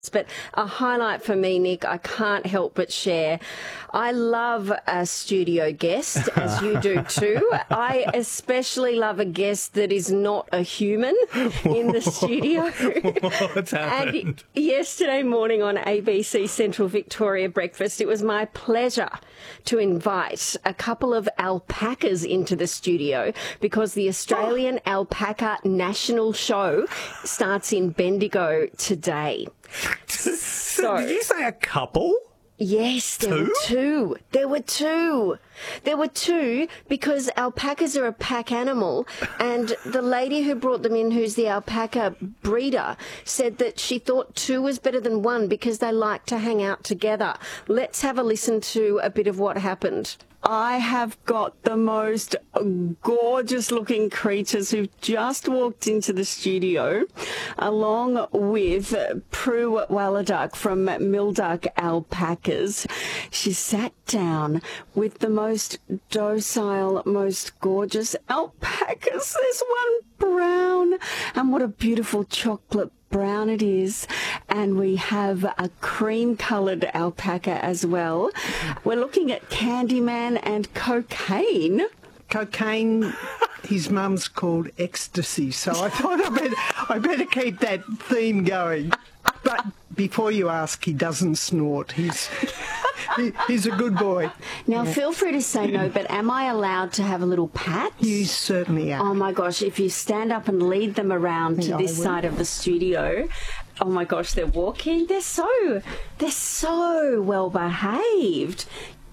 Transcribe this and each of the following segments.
But a highlight for me, Nick, I can't help but share. I love a studio guest, as you do too. I especially love a guest that is not a human in the studio. What's happened? And yesterday morning on ABC Central Victoria Breakfast, it was my pleasure to invite a couple of alpacas into the studio because the Australian Alpaca National Show starts in Bendigo today. So, did you say a couple? Yes, there were two. There were two because alpacas are a pack animal, and the lady who brought them in, who's the alpaca breeder, said that she thought two was better than one because they like to hang out together. Let's have a listen to a bit of what happened. I have got the most gorgeous looking creatures who've just walked into the studio, along with Prue Walladuck from Milduck Alpacas. She sat down with the most docile, most gorgeous alpacas. There's one brown, and what a beautiful chocolate brown it is, and we have a cream-coloured alpaca as well. We're looking at Candyman and Cocaine. Cocaine, his mum's called Ecstasy, so I thought I better keep that theme going. But before you ask, he doesn't snort. He's a good boy. Now, feel free to say no, but am I allowed to have a little pat? You certainly are. Oh, my gosh, if you stand up and lead them around to this side of the studio, oh, my gosh, they're walking. They're so well behaved.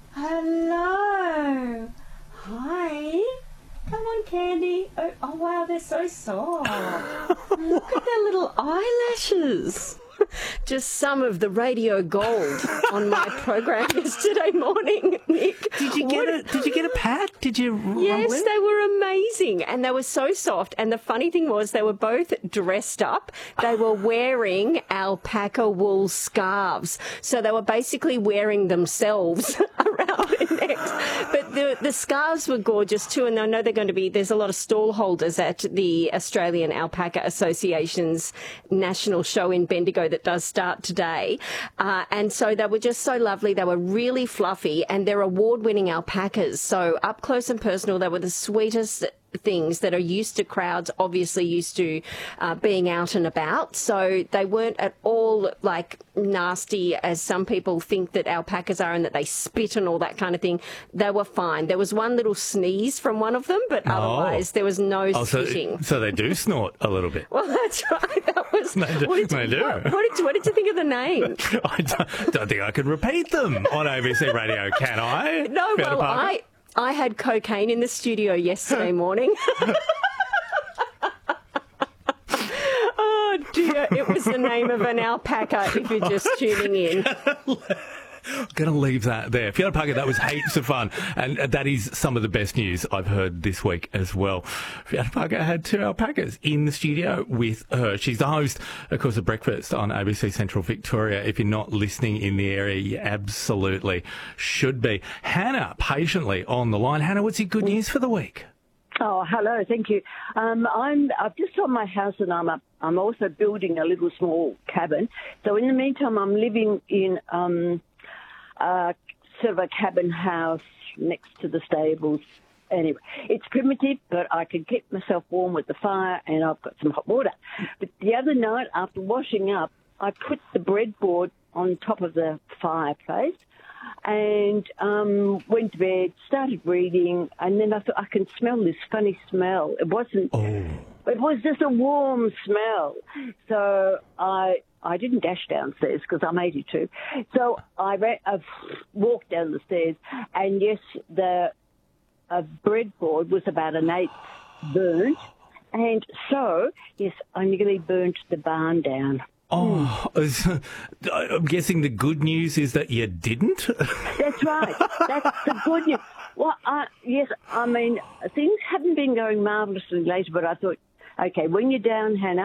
Hello. Hi. Come on, Candy. Oh, wow, they're so soft. Look at their little eyelashes. Just some of the radio gold on my program yesterday morning, Nick. Did you get a pat? Did you? Yes, they were amazing, and they were so soft. And the funny thing was, they were both dressed up. They were wearing alpaca wool scarves, so they were basically wearing themselves around their necks. But the scarves were gorgeous too, and I know they're going to be. There's a lot of stall holders at the Australian Alpaca Association's national show in Bendigo that does start today. And so they were just so lovely. They were really fluffy, and they're award-winning alpacas. So up close and personal, they were the sweetest things that are used to crowds, obviously used to being out and about. So they weren't at all like nasty as some people think that alpacas are, and that they spit and all that kind of thing. They were fine. There was one little sneeze from one of them, but otherwise there was no spitting. So they do snort a little bit. Well, that's right. That was. They do. What did you think of the name? I don't think I could repeat them on ABC Radio, can I? No, well, I had Cocaine in the studio yesterday morning. Oh, dear. It was the name of an alpaca, if you're just tuning in. I'm going to leave that there. Fiona Parker, that was heaps of fun. And that is some of the best news I've heard this week as well. Fiona Parker had two alpacas in the studio with her. She's the host, of course, of Breakfast on ABC Central Victoria. If you're not listening in the area, you absolutely should be. Hannah, patiently on the line. Hannah, what's your good news for the week? Oh, hello, thank you. I've just sold my house, and I'm also building a little small cabin. So in the meantime, I'm living in sort of a cabin house next to the stables. Anyway, it's primitive, but I can keep myself warm with the fire, and I've got some hot water. But the other night, after washing up, I put the breadboard on top of the fireplace and went to bed, started reading, and then I thought, I can smell this funny smell. It wasn't... Oh. It was just a warm smell. So I didn't dash downstairs because I'm 82. So I've walked down the stairs, and yes, the breadboard was about an eighth burnt. And so, yes, I nearly burnt the barn down. Oh, I'm guessing the good news is that you didn't? That's right. That's the good news. Well, yes, I mean, things haven't been going marvellously lately, but I thought, okay, when you're down, Hannah,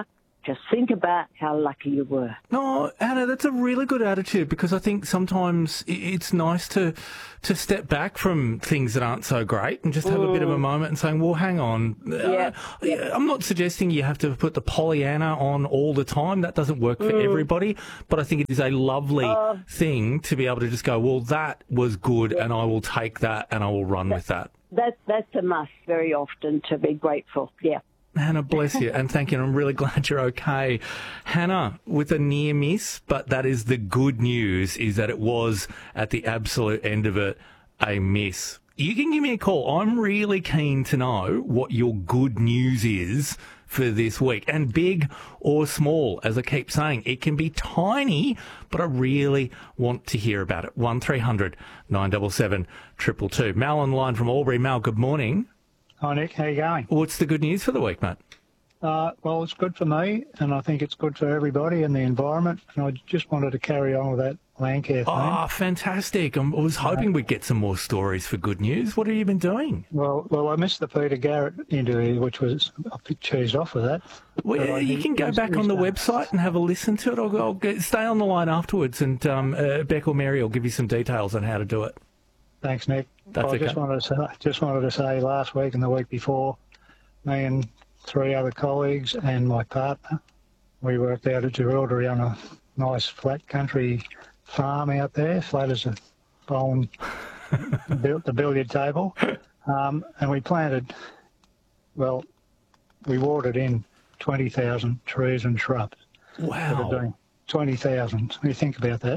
Just think about how lucky you were. No, Anna, that's a really good attitude, because I think sometimes it's nice to step back from things that aren't so great and just have a bit of a moment and saying, well, hang on. I'm not suggesting you have to put the Pollyanna on all the time. That doesn't work for everybody. But I think it is a lovely thing to be able to just go, well, that was good and I will take that and I will run with that. That's a must very often, to be grateful. Yeah. Hannah, bless you, and thank you. And I'm really glad you're okay. Hannah, with a near miss, but that is the good news, is that it was, at the absolute end of it, a miss. You can give me a call. I'm really keen to know what your good news is for this week. And big or small, as I keep saying, it can be tiny, but I really want to hear about it. 1300 977 222. Mal on the line from Albury. Mal, good morning. Hi, Nick. How you going? What's the good news for the week, mate? Well, it's good for me, and I think it's good for everybody and the environment. And I just wanted to carry on with that Landcare thing. Oh, fantastic. I was hoping we'd get some more stories for good news. What have you been doing? Well, I missed the Peter Garrett interview, which was a bit cheesed off with that. Well, you can go back on the website and have a listen to it. I'll stay on the line afterwards, and Beck or Mary will give you some details on how to do it. Thanks, Nick. That's okay. Just wanted to say last week and the week before, me and 3 other colleagues and my partner, we worked out at Jerilderie on a nice flat country farm out there, flat as a bone, built the billiard table, and we planted, well, we watered in 20,000 trees and shrubs. Wow. 20,000. When you think about that.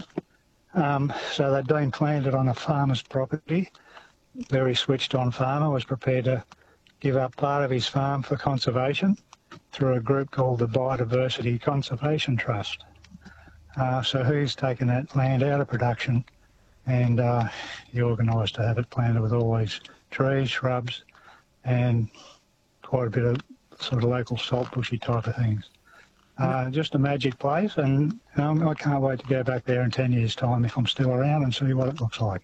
So they'd been planted on a farmer's property. Very switched-on farmer, was prepared to give up part of his farm for conservation through a group called the Biodiversity Conservation Trust. So he's taken that land out of production, and he organised to have it planted with all these trees, shrubs, and quite a bit of sort of local saltbushy type of things. Just a magic place, and I can't wait to go back there in 10 years' time if I'm still around and see what it looks like.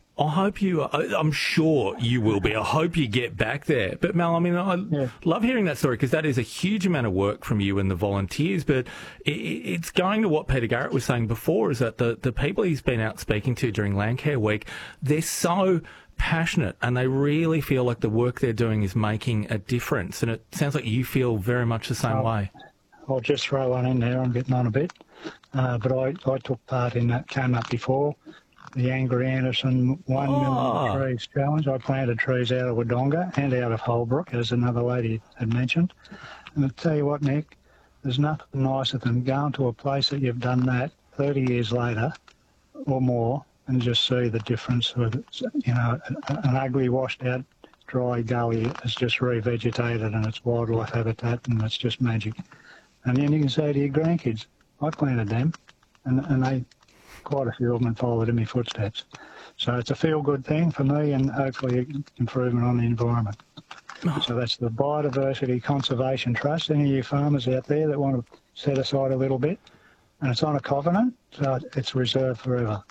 I'm sure you will be. I hope you get back there. But Mel, I mean, I love hearing that story, because that is a huge amount of work from you and the volunteers. But it's going to what Peter Garrett was saying before, is that the people he's been out speaking to during Landcare Week, they're so passionate and they really feel like the work they're doing is making a difference. And it sounds like you feel very much the same way. I'll just throw one in there. I'm getting on a bit. But I took part in that, came up before, the Angry Anderson 1 million trees challenge. I planted trees out of Wodonga and out of Holbrook, as another lady had mentioned. And I'll tell you what, Nick, there's nothing nicer than going to a place that you've done that 30 years later or more and just see the difference with, you know, an ugly, washed-out, dry gully is just revegetated and it's wildlife habitat, and it's just magic. And then you can say to your grandkids, I planted them, and they, quite a few of them followed in my footsteps. So it's a feel-good thing for me, and hopefully improvement on the environment. So that's the Biodiversity Conservation Trust. Any of you farmers out there that want to set aside a little bit, and it's on a covenant, so it's reserved forever,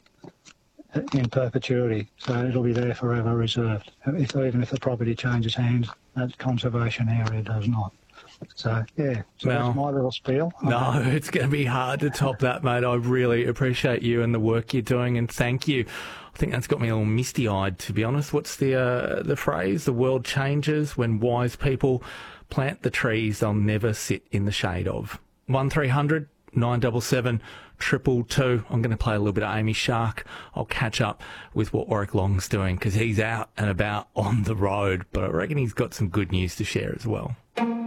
in perpetuity. So it'll be there forever reserved. Even if the property changes hands, that conservation area does not. So, yeah, that's my little spiel. No, it's going to be hard to top that, mate. I really appreciate you and the work you're doing, and thank you. I think that's got me all misty-eyed, to be honest. What's the phrase? The world changes when wise people plant the trees they'll never sit in the shade of. 1300 977 222. I'm going to play a little bit of Amy Shark. I'll catch up with what Warwick Long's doing, because he's out and about on the road, but I reckon he's got some good news to share as well.